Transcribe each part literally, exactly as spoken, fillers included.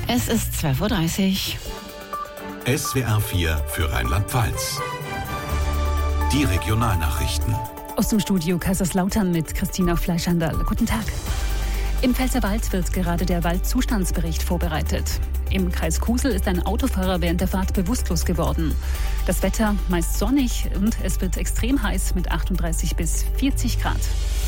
Es ist zwölf Uhr dreißig. S W R vier für Rheinland-Pfalz. Die Regionalnachrichten. Aus dem Studio Kaiserslautern mit Christina Fleischhandel. Guten Tag. Im Pfälzerwald wird gerade der Waldzustandsbericht vorbereitet. Im Kreis Kusel ist ein Autofahrer während der Fahrt bewusstlos geworden. Das Wetter meist sonnig und es wird extrem heiß mit achtunddreißig bis vierzig Grad.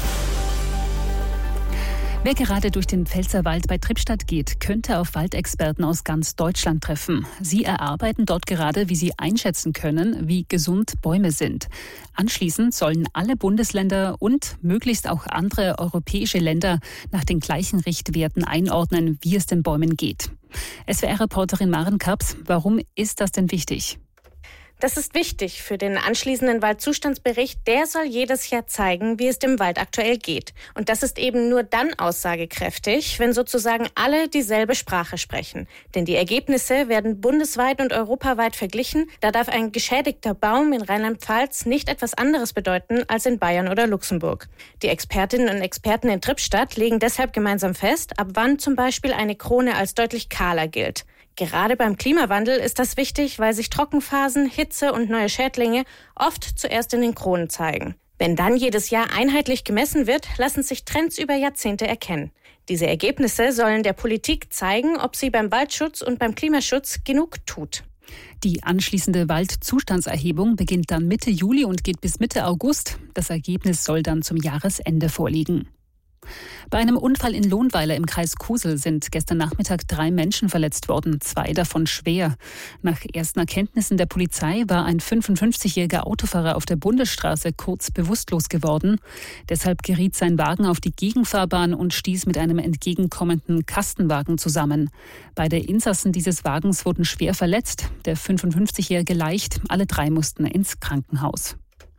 Wer gerade durch den Pfälzerwald bei Trippstadt geht, könnte auf Waldexperten aus ganz Deutschland treffen. Sie erarbeiten dort gerade, wie sie einschätzen können, wie gesund Bäume sind. Anschließend sollen alle Bundesländer und möglichst auch andere europäische Länder nach den gleichen Richtwerten einordnen, wie es den Bäumen geht. S W R-Reporterin Maren Kaps, warum ist das denn wichtig? Das ist wichtig für den anschließenden Waldzustandsbericht. Der soll jedes Jahr zeigen, wie es dem Wald aktuell geht. Und das ist eben nur dann aussagekräftig, wenn sozusagen alle dieselbe Sprache sprechen. Denn die Ergebnisse werden bundesweit und europaweit verglichen. Da darf ein geschädigter Baum in Rheinland-Pfalz nicht etwas anderes bedeuten als in Bayern oder Luxemburg. Die Expertinnen und Experten in Trippstadt legen deshalb gemeinsam fest, ab wann zum Beispiel eine Krone als deutlich kahler gilt. Gerade beim Klimawandel ist das wichtig, weil sich Trockenphasen, Hitze und neue Schädlinge oft zuerst in den Kronen zeigen. Wenn dann jedes Jahr einheitlich gemessen wird, lassen sich Trends über Jahrzehnte erkennen. Diese Ergebnisse sollen der Politik zeigen, ob sie beim Waldschutz und beim Klimaschutz genug tut. Die anschließende Waldzustandserhebung beginnt dann Mitte Juli und geht bis Mitte August. Das Ergebnis soll dann zum Jahresende vorliegen. Bei einem Unfall in Lohnweiler im Kreis Kusel sind gestern Nachmittag drei Menschen verletzt worden, zwei davon schwer. Nach ersten Erkenntnissen der Polizei war ein fünfundfünfzigjähriger Autofahrer auf der Bundesstraße kurz bewusstlos geworden. Deshalb geriet sein Wagen auf die Gegenfahrbahn und stieß mit einem entgegenkommenden Kastenwagen zusammen. Beide Insassen dieses Wagens wurden schwer verletzt, der fünfundfünfzigjährige leicht, alle drei mussten ins Krankenhaus.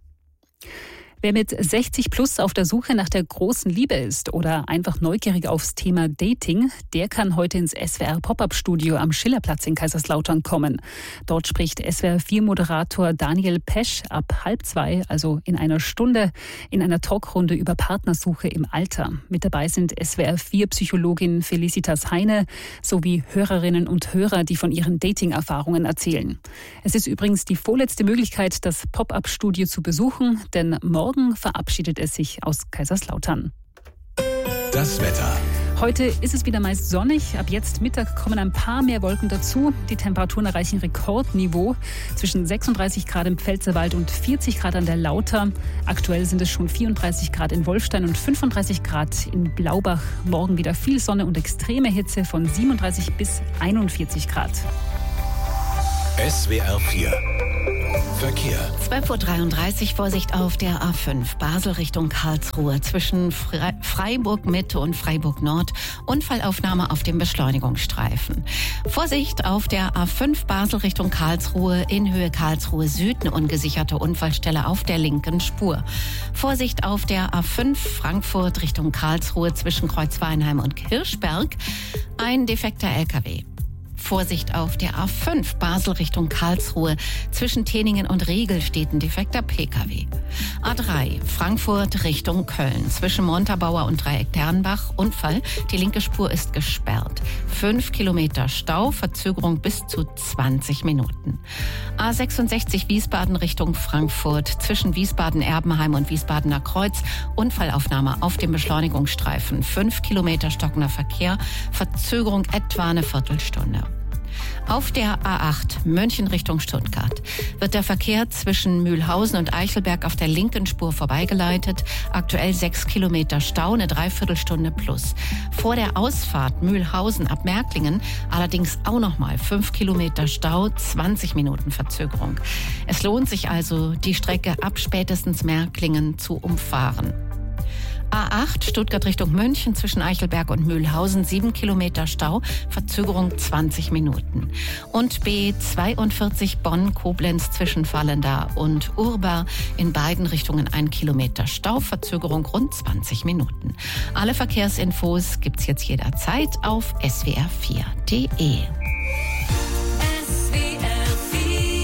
Wer mit sechzig plus auf der Suche nach der großen Liebe ist oder einfach neugierig aufs Thema Dating, der kann heute ins S W R Pop-Up-Studio am Schillerplatz in Kaiserslautern kommen. Dort spricht S W R vier Moderator Daniel Pesch ab halb zwei, also in einer Stunde, in einer Talkrunde über Partnersuche im Alter. Mit dabei sind S W R vier Psychologin Felicitas Heine sowie Hörerinnen und Hörer, die von ihren Dating-Erfahrungen erzählen. Es ist übrigens die vorletzte Möglichkeit, das Pop-Up-Studio zu besuchen, denn morgen Morgen verabschiedet es sich aus Kaiserslautern. Das Wetter. Heute ist es wieder meist sonnig. Ab jetzt Mittag kommen ein paar mehr Wolken dazu. Die Temperaturen erreichen Rekordniveau. Zwischen sechsunddreißig Grad im Pfälzerwald und vierzig Grad an der Lauter. Aktuell sind es schon vierunddreißig Grad in Wolfstein und fünfunddreißig Grad in Blaubach. Morgen wieder viel Sonne und extreme Hitze von siebenunddreißig bis einundvierzig Grad. S W R vier Verkehr. zwölf Uhr dreiunddreißig, Vorsicht auf der A fünf, Basel Richtung Karlsruhe, zwischen Fre- Freiburg Mitte und Freiburg Nord, Unfallaufnahme auf dem Beschleunigungsstreifen. Vorsicht auf der A fünf, Basel Richtung Karlsruhe, in Höhe Karlsruhe Süd, eine ungesicherte Unfallstelle auf der linken Spur. Vorsicht auf der A fünf, Frankfurt Richtung Karlsruhe, zwischen Kreuzweinheim und Kirchberg, ein defekter L K W. Vorsicht auf der A fünf, Basel Richtung Karlsruhe. Zwischen Teningen und Riegel steht ein defekter P K W. A drei, Frankfurt Richtung Köln. Zwischen Montabaur und Dreieck Dernbach. Unfall. Die linke Spur ist gesperrt. Fünf Kilometer Stau, Verzögerung bis zu zwanzig Minuten. A sechsundsechzig, Wiesbaden Richtung Frankfurt. Zwischen Wiesbaden-Erbenheim und Wiesbadener Kreuz. Unfallaufnahme auf dem Beschleunigungsstreifen. Fünf Kilometer stockender Verkehr. Verzögerung etwa eine Viertelstunde. Auf der A acht, München Richtung Stuttgart, wird der Verkehr zwischen Mühlhausen und Eichelberg auf der linken Spur vorbeigeleitet. Aktuell sechs Kilometer Stau, eine Dreiviertelstunde plus. Vor der Ausfahrt Mühlhausen ab Märklingen allerdings auch nochmal fünf Kilometer Stau, zwanzig Minuten Verzögerung. Es lohnt sich also, die Strecke ab spätestens Märklingen zu umfahren. A acht, Stuttgart Richtung München, zwischen Eichelberg und Mühlhausen, sieben Kilometer Stau, Verzögerung zwanzig Minuten. Und B zweiundvierzig, Bonn-Koblenz, zwischen Vallendar und Urbar, in beiden Richtungen ein Kilometer Stau, Verzögerung rund zwanzig Minuten. Alle Verkehrsinfos gibt's jetzt jederzeit auf S W R vier punkt de. S W R vier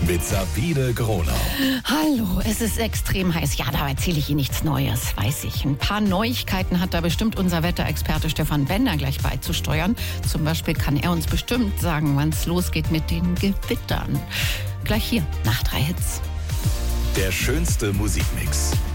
mit Sabine Gronau. Hallo, es ist extrem heiß. Ja, da erzähle ich Ihnen nichts Neues, weiß ich. Ein paar Neuigkeiten hat da bestimmt unser Wetterexperte Stefan Bender gleich beizusteuern. Zum Beispiel kann er uns bestimmt sagen, wann es losgeht mit den Gewittern. Gleich hier, nach drei Hits. Der schönste Musikmix.